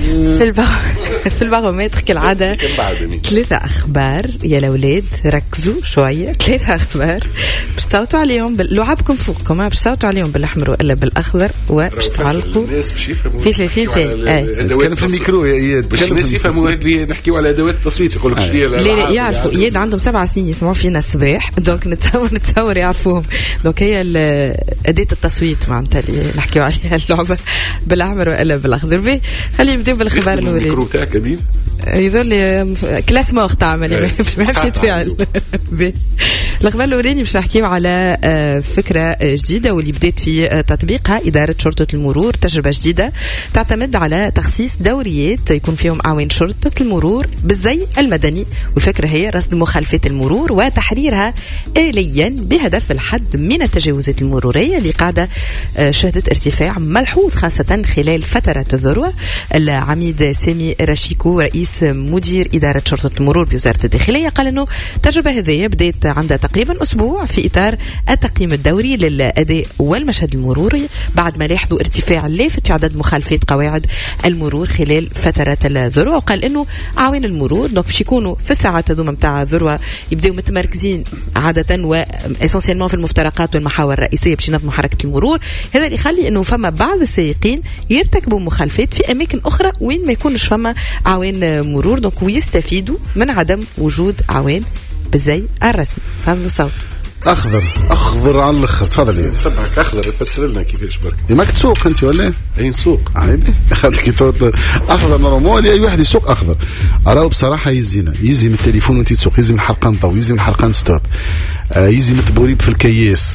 في البارومتر كالعادة 3 أخبار يا الأولاد، ركزوا شوية. 3 أخبار باش تصوتوا عليهم لعابكم فوقكم، باش تصوتوا عليهم بالأحمر ولا بالأخضر، وباش تعلقوا في 30 ثانية. كان في الميكرو يا إياد باش الناس يفهموا اللي نحكيو على أدوات التصويت. يقول لك لا يعرفوا إياد عندهم 7 سنين يسمعوا فينا الصباح، دونك نتصور يعرفوهم. دونك هي أداة التصويت معناتها اللي نحكيو عليها اللعبة بالأحمر ولا بالأخضر. خلينا نبدأ بالخبر الأولي. الميكرو تاعك أمين يظل كلاس مور تعمل ما يمشي يتفاعل. الخبر الأولاني باش نحكيو على فكرة جديدة واللي بدأت في تطبيقها إدارة شرطة المرور. تجربة جديدة تعتمد على تخصيص دوريات يكون فيهم أعوان شرطة المرور بالزي المدني، والفكرة هي رصد مخالفات المرور وتحريرها آليا بهدف الحد من التجاوزات المرورية اللي قاعدة شهدت ارتفاع ملحوظ خاصة خلال فترة الذروة. العميد سامي رشيكو رئيس مدير إدارة شرطة المرور بوزارة الداخلية قال أنه التجربة هذه بدأت عندها تقريبا أسبوع في إطار التقييم الدوري للأداء والمشهد المروري بعد ما لاحظوا ارتفاع لافت في عدد مخالفات قواعد المرور خلال فترة الذروة. وقال أنه أعوان المرور باش يكونوا في الساعات هذوما متاع الذروة يبدأوا متمركزين عادة وإسانسيالمون في المفترقات والمحاور الرئيسية باش ينظموا حركة المرور. هذا اللي يخلي أنه فما بعض السائقين يرتكبوا مخالفات في أماكن أخرى وين ما يكونش فما أعوان مرور، دونك ويستفيدوا من عدم وجود أعوان بالزي الرسمي. فهذا صوت أخضر على الأخر. تفضل يا تبعك أخضر، فسر لنا كيفاش برك. ماك تسوق أنت ولا؟ أي نسوق. عيب خليك توت أخضر نورمال. أي واحد يسوق أخضر أراو بصراحة يزي من التليفون وأنت تسوق، يزي من حرقان ضوء، يزي من حرقان ستوب، يزي من تبوريب في الكياس،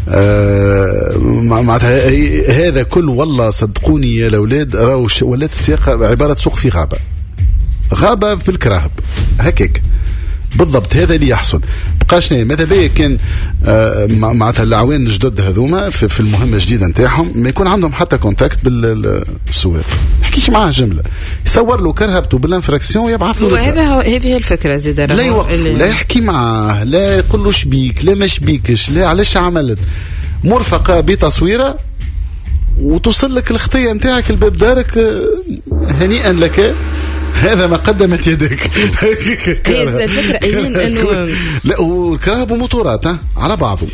معناتها هذا كل والله صدقوني يا الأولاد راو ولات السياقة عبارة سوق في غابة بالكراهب هكاك بالضبط. هذا اللي يحصل. بقاش ماذا بيا كان معناتها العوان الجدد هذوما في المهمه الجديده نتاعهم ما يكون عندهم حتى كونتاكت بالسواق، نحكيش معاه جمله، يصور له كرهبته بالانفراكسيون ويبعث له. هذه هي الفكره زيد. لا يوقف لا يحكي معاه، لا يقول له شبيك، لا ما شبيكش، لا علاش عملت، مرفقه بتصويره وتوصل لك الخطيه نتاعك الباب دارك. هنيئا لك، هذا ما قدمت يدك. هي الفكرة أمين أنه لا وكرهب وموتورات على بعضه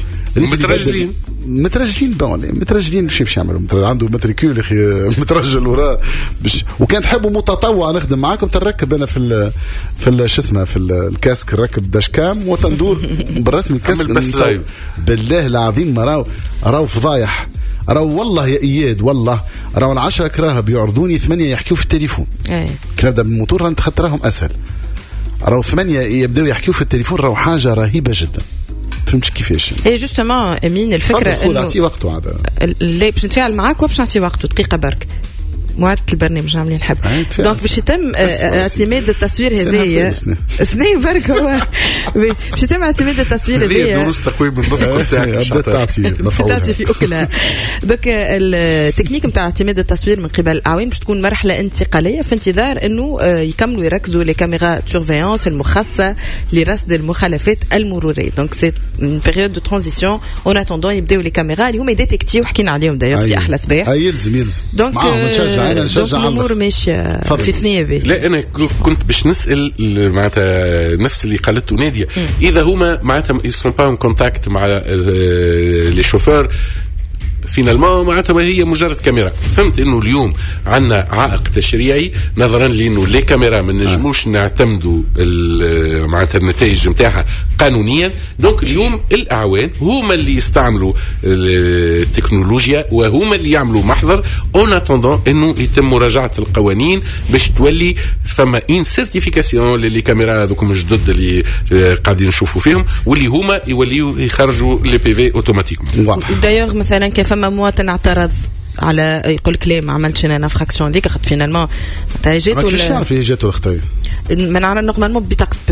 مترجلين باش يعملوا عنده ماتريكول اخي مترجل وراه وكان تحبوا متطوع نخدم معاكم تركب انا في شو اسمه في الكاسك نركب داشكام وتندور بالرسمي الكاسك. بالله العظيم ما راو فضايح. راو والله يا إياد والله راو 10 كراهب يعرضوني 8 يحكيوا في التليفون. كنا نبدا بالموتور انت خدت راهم اسهل. راو 8 يبداو يحكيوا في التليفون، راو حاجه رهيبه جدا. فهمتش كيفاش هي جوستومون امين الفكره انه نعطي وقته هذا اللي باش نتفاعل معاك وباش نعطي وقته دقيقه برك موعد البرنامج عاملين نحب. دونك باش يتم اعتماد التصوير هذه سنين برك هو باش يتم اعتماد التصوير هذه دروس تقويم النطق تاعك تعطي في اكلها. دونك التكنيك نتاع اعتماد التصوير من قبل الاعوان باش تكون مرحله انتقاليه في انتظار انه يكملوا يركزوا لي كاميرا سورفيونس المخصصه لرصد المخالفات المروريه. دونك سي اون بيريود دو ترانزيسيون اون اتوندون يبداو لي كاميرا اللي هما يديتكتيو وحكينا عليهم دايوغ في احلى صباح. يلزم دونك أنا نشجع الأمور ماشية في ثنية به. لا أنا كنت باش نسأل معناتها نفس اللي قالته نادية، إذا هما معناتها يسون با كونتاكت مع لي شوفور فينالمون معناتها هي مجرد كاميرا. فهمت انه اليوم عندنا عائق تشريعي نظرا لانه لي كاميرا ما نجموش نعتمدوا معناتها النتائج نتاعها قانونيا. دونك اليوم الاعوان هما اللي يستعملوا التكنولوجيا وهما اللي يعملوا محضر اون اتوندون انه يتم مراجعه القوانين باش تولي فما ان سيرتيفيكاسيون للي كاميرا هذوكم الجدد اللي قاعدين نشوفوا فيهم واللي هما يوليوا يخرجوا لي بي في اوتوماتيكمون. دايوغ مثلا كيف فما مواطن اعترض على يقول لك ليه ما عملتش انا فراكسيون ديك خد فينالمون تاجيت ولا مش عارف هي جات ولا خطاي ما نعرف نورمالمون بطاقه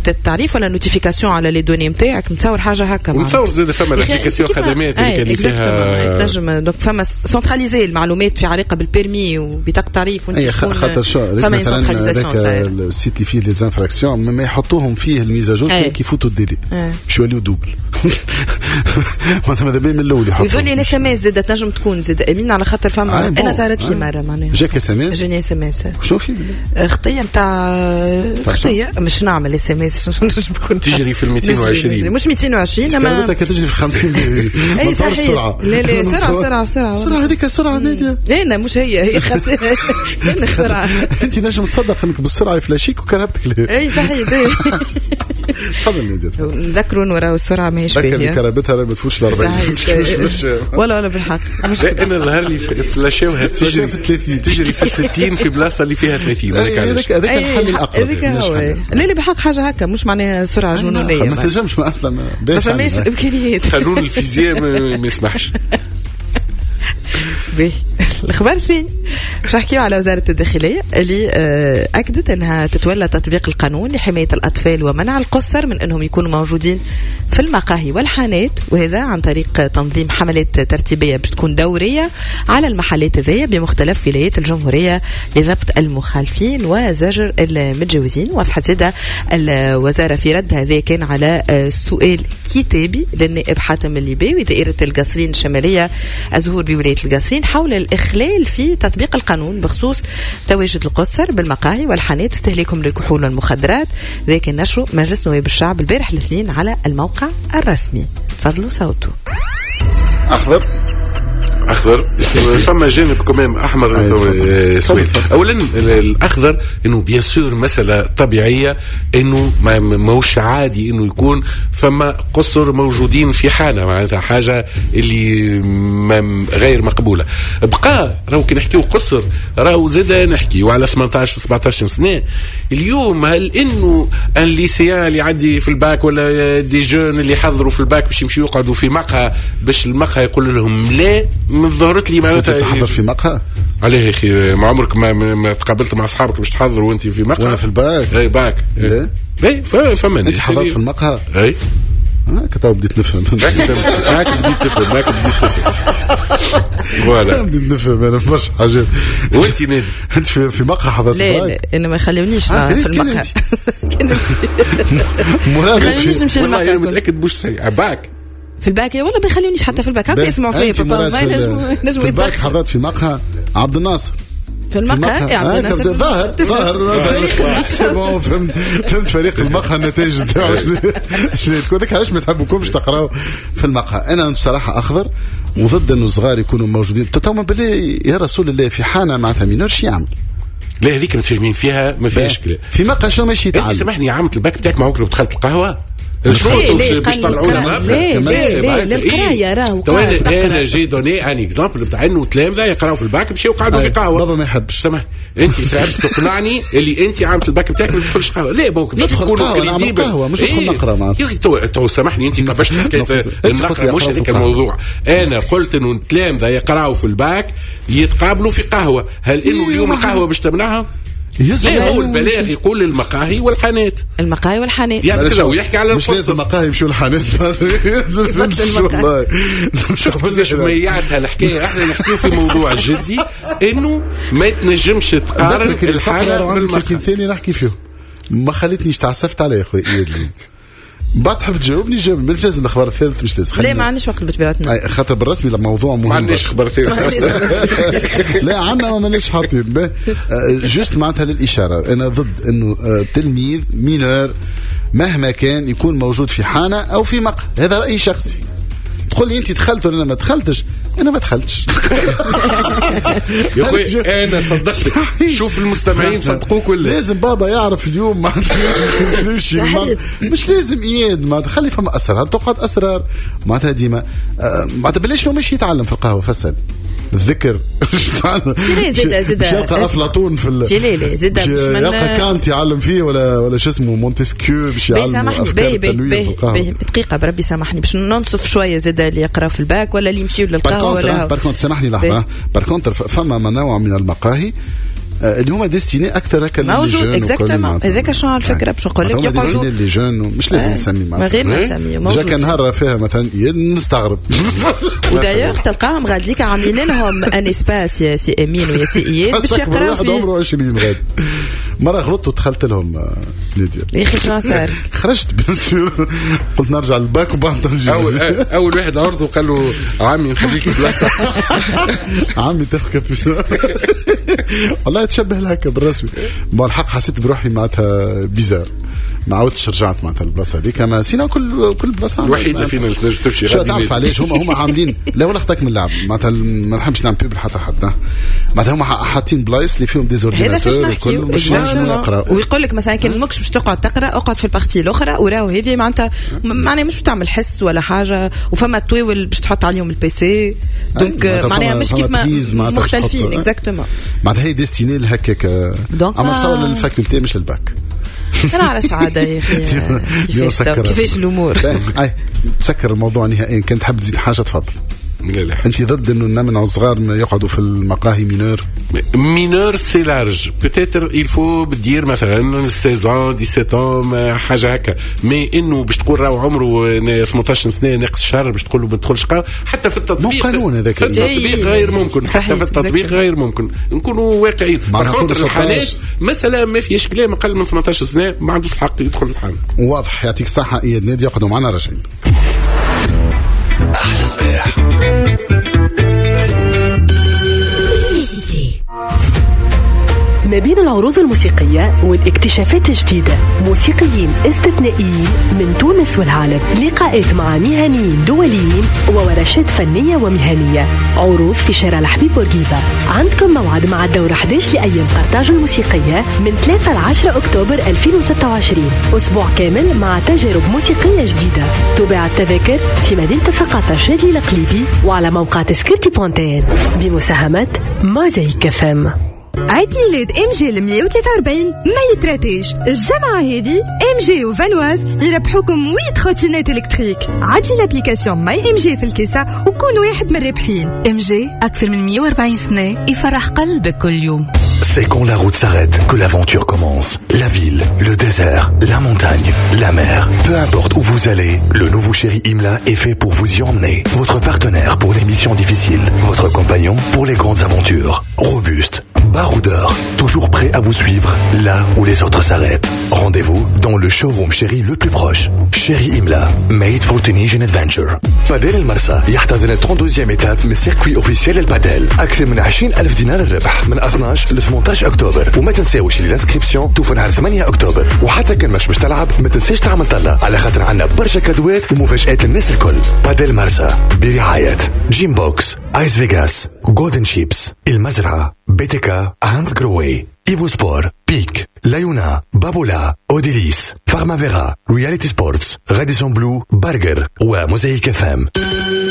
تعريف ولا نوتيفيكاسيون على لي دوني نتاعك، نتصور حاجه هكا. ونتصور زاد فما الابليكاسيون خدمات اللي كان فيها تنجم دونك فما سنتراليزي المعلومات في علاقه بالبيرمي وبطاقه تعريف وانت خاطر شو فما سنتراليزاسيون السيت اللي فيه لي انفراكسيون ما يحطوهم فيه الميزاجور كي يفوتوا الديلي باش يوليو دوبل. ماذا بين من الاول يحطوا يقول لي الاس ام اس زاد تنجم تكون زاد امين على خاطر فما انا صارت لي مره معناها جاك اس ام اس جاني اس ام اس شنو في خطيه نتاع خطيه مش نعمل اس ام اس تجري في 220 مش 220 اما انت كتجري في 50 اي صحيح السرعه لا سرعه هذيك السرعه ناديه لا مش هي خطيه هنا السرعه انت نجم تصدق انك بالسرعه يفلاشيك وكرهبتك ليه اي صحيح تفضل ناديه نذكروا نورا السرعه ماهيش فيها لكن كرهبتها ما تفوتش ل 40 ولا بالحق انا ظهر لي فلاشاوها في 30 تجري في 60 في بلاصه اللي فيها 30 هذاك الحل الاقرب لا بحق حاجه هكا مش معناها سرعه جنونيه ما تنجمش اصلا ما فماش امكانيات قانون الفيزياء ما يسمحش. الخبر الثاني باش نحكيو على وزارة الداخلية اللي أكدت أنها تتولى تطبيق القانون لحماية الأطفال ومنع القُصّر من أنهم يكونوا موجودين في المقاهي والحانات، وهذا عن طريق تنظيم حملات ترتيبية باش تكون دورية على المحلات هذيا بمختلف ولايات الجمهورية لضبط المخالفين وزجر المتجاوزين. وضحت زادة الوزارة في رد هذا كان على سؤال كتابي للنائب حاتم الليباوي دائرة القصرين الشمالية الزهور بولاية القصرين حول الإخلال في تطبيق القانون بخصوص تواجد القُصّر بالمقاهي والحانات استهلاكهم للكحول والمخدرات. ذاك النشر مجلس نواب الشعب البارح الاثنين على الموقع الرسمي. فضلوا صوته اخضر فما جانب كمان احمر. سؤال اولا الاخضر انه بيان سور مساله طبيعيه انه ماهوش عادي انه يكون فما قُصّر موجودين في حانه، معناتها حاجه اللي غير مقبوله. بقى راهو كي نحكيو قُصّر راهو زاد نحكيو على 18 17 سنه. اليوم هل انه الليسيان اللي يعدي في الباك ولا دي جون اللي يحضروا في الباك باش يمشيو يقعدوا في مقهى باش المقهى يقول لهم لا؟ ظهرت لي معناتها تحضر في مقهى عليه يا اخي. ما عمرك ما تقابلت مع اصحابك باش تحضر وانت في مقهى؟ وانا في الباك اي باك اي فما انت حضرت في المقهى؟ اي كتاب بديت نفهم معاك بديت تفهم فوالا بديت نفهم انا مش حاجات. وانت نادي انت في مقهى حضرت؟ لا انا ما يخلونيش في المقهى. مراد خلينيش نمشي المقهى متاكد بوش سي باك في الباك والله ما يخلونيش حتى في الباك. هاك يسمعوا فيا بابا نجموا في الباك. حضرت في مقهى عبد الناصر في المقهى يا عبد الناصر ظاهر فهمت فريق المقهى النتائج نتاعو شنو تكون. ذاك علاش ما تحبوكمش تقراو في المقهى. انا بصراحه اخضر وضد انه صغار يكونوا موجودين. تتوما بالله يا رسول الله في حانه معناتها مينورش يعمل. لا هذيك متفاهمين فيها ما فيهاش كلام. في مقهى شو ماشي يتعلم. سامحني عملت الباك بتاعك معك لو دخلت القهوه باش طلعونا لا القرايه راهو انا جي دوني ان اكزامبل بتاع انه تلامذه يقراو في الباك مشاو قعدوا في قهوه. بابا ما يحبش. سامح انت تعبت تقنعني اللي انت عملت الباك بتاعك ما تدخلش قهوه. لا ممكن تكونوا قهوه مش ندخل نقرا معناتها. تو سامحني انت باش حكايه النقرا مش هذاك الموضوع. انا قلت انه التلامذه يقراو في الباك يتقابلوا في قهوه. هل انه اليوم القهوه باش تمنعها؟ لا هو البلاغ يقول المقاهي والحانات. المقاهي والحانات ويحكي على مش لازم المقاهي يمشوا الحانات. شوف كيفاش ميعتها الحكايه. احنا نحكيو في موضوع جدي انه ما تنجمش تقارن الحاله بالمقهى. ثاني نحكي فيه ما خليتنيش تعسفت عليه يا خويا ايدلي. بعد تحب تجاوبني جاوب. مش لازم الخبر الثالث مش لازم. لا ما عنديش وقت بطبيعتنا خاطر بالرسمي الموضوع مهم. ما عنديش خبر ثالث. لا عندنا ما مانيش حاطين جست معناتها للإشارة. أنا ضد إنه تلميذ مينور مهما كان يكون موجود في حانة أو في مقهى. هذا رأيي شخصي. تقول لي أنت دخلت ولا أنا ما دخلتش؟ أنا ما دخلتش. يا أخوي أنا صدقتك. شوف المستمعين صدقوك ولا لازم بابا يعرف اليوم ما نمشي مش لازم إياد ما خلي فما أسرار تقعد أسرار معناتها ديما معناتها بلاش لو مش يتعلم في القهوة فسل الذكر. زيد يلقى أفلاطون في يلقى كانت يعلم فيه ولا شو اسمه مونتسكيو باش يعلم أفكار التنوير في القهوة. دقيقة بربي سامحني باش ننصف شوية زيد اللي يقرأ في الباك ولا اللي يمشيوا للقهوة. باركونتر سامحني لحظة. باركونتر فما نوع من المقاهي اللي هما ديستيني اكثر هكا موجود اكزاكتومون. هذاك شنو الفكره باش نقول لك يقعدوا لي جون مش لازم نسمي ما غير ما نسميه موجود. جا نهار فيها مثلا نستغرب. ودايوغ تلقاهم غاديك عاملين لهم ان اسباس يا سي امين ويا سي اياد باش يقراو فيه. عمره 20 غاد مره غلطت ودخلت لهم ناديه يا اخي شنو صار؟ خرجت بيسير قلت نرجع للباك وبعد نجي. اول واحد عرضه وقال له عمي نخليك بلاصه. عمي تاخذ كابوس. والله تشبه لهكا بالرسمي. ما الحق حسيت بروحي معناتها بيزار ما عاودتش رجعت معناتها البلاصه هذيك. اما سينا كل بلاصه الوحيده فينا اللي تنجم تمشي غادي. تعرف علاش هما عاملين لا ولا اختك من اللعب معناتها ما نحبش نعمل بيب حتى حد معناتها هما حاطين بلايص اللي فيهم ديزورديناتور وكل مش يقرا. ويقول لك مثلا كان ماكش باش تقعد تقرا اقعد في البارتي الاخرى وراو هذه معناتها مش تعمل حس ولا حاجه وفما طويول باش تحط عليهم البي دونك معناها مش كيف ما مختلفين اكزاكتومون. معناتها هي ديستيني لهكاك. اما تصور للفاكولتي مش للباك. أنا على سعادة يا أخي كيفاش الأمور. تسكر الموضوع نهائيا. كنت حاب تزيد حاجة تفضل. لا أنت ضد إنه نمنعوا الصغار يقعدوا في المقاهي مينور سي لارج بتاتر يلفو بدير مثلا 16 17 حاجة هكا. مي إنه باش تقول راهو عمره 18 سنة ناقص شهر باش تقول ما تدخلش حتى في التطبيق. قانون هذاك. في التطبيق غير ممكن. حتى في التطبيق غير ممكن. نكونوا واقعيين. بخاطر الحالات مثلا ما فيش كلام أقل من 18 سنة ما عندوش الحق يدخل الحال. واضح. يعطيك الصحة إياد نادي يقعدوا معنا راجعين. أحلى صباح. ما بين العروض الموسيقية والاكتشافات الجديدة، موسيقيين استثنائيين من تونس والعالم، لقاءات مع مهنيين دوليين وورشات فنية ومهنية. عروض في شارع الحبيب بورقيبة. عندكم موعد مع الدورة 11 لأيام قرطاج الموسيقية من 3 ل 10 أكتوبر 2026. أسبوع كامل مع تجارب موسيقية جديدة. تابع التذاكر في مدينة الثقافة شادي القليبي وعلى موقع تذكرتي بونتين بمساهمة موزايك FM. عيد ميلاد ام جي 143 ما يتراتيش. الجمعة هذه ام جي وفانواز يربحوكم 8 تروتينات الكتريك. عادي لابليكاسيون ماي ام جي في الكيسة وكون واحد من الرابحين. ام جي أكثر من 140 سنة يفرح قلبك كل يوم. C'est quand la route s'arrête que l'aventure commence. La ville, le désert, la montagne, la mer. Peu importe où vous allez, le nouveau Chéri Imla est fait pour vous y emmener. Votre partenaire pour les missions difficiles. Votre compagnon pour les grandes aventures. Robuste, baroudeur, toujours prêt à vous suivre là où les autres s'arrêtent. Rendez-vous dans le showroom Chéri le plus proche. Chéri Imla, made for Tunisian adventure. بادل المرسى يحتضن 32e étape من circuit officiel البادل. أكثر من 20,000 دينار الربح من 12 ل 18 أكتوبر. وما تنساوش اللي الانسكريبسيون توفى نهار 8 أكتوبر. وحتى كان مش تلعب ما تنساش تعمل طلة على خاطر عنا برشا كادوات ومفاجآت للناس الكل. بادل مرسى برعاية جيم بوكس، آيس فيغاس، جولدن شيبس، المزرعة، بيتيكا، هانز جروي، إيفو سبور، بيك، لايونا، بابولا، أوديليس، فارمافيرا، رياليتي سبورتس، غاديسون بلو، برجر وموزايك FM.